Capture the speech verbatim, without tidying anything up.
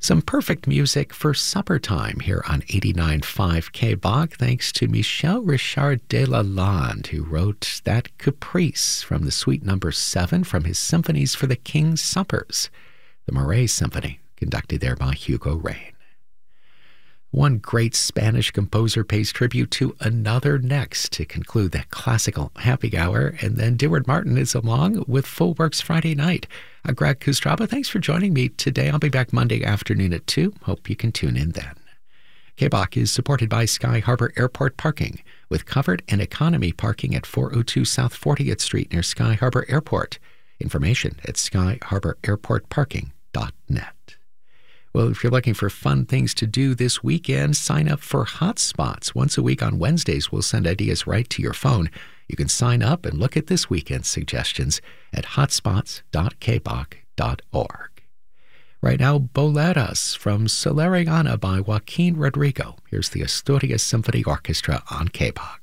Some perfect music for supper time here on eighty-nine point five K B O G, thanks to Michel Richard de Lalande, who wrote that Caprice from the Suite Number seven from his Symphonies for the King's Suppers, the Murray Symphony, conducted there by Hugo Rain. One great Spanish composer pays tribute to another next to conclude that classical happy hour, and then Deward Martin is along with Full Works Friday night. I'm Greg Kustraba. Thanks for joining me today. I'll be back Monday afternoon at two. Hope you can tune in then. K B O G is supported by Sky Harbor Airport Parking, with covered and economy parking at four oh two South fortieth Street near Sky Harbor Airport. Information at sky harbor airport parking dot net. Well, if you're looking for fun things to do this weekend, sign up for Hotspots. Once a week on Wednesdays, we'll send ideas right to your phone. You can sign up and look at this weekend's suggestions at hotspots dot k b o g dot org. Right now, Boleras from Soleriana by Joaquin Rodrigo. Here's the Asturias Symphony Orchestra on K B O G.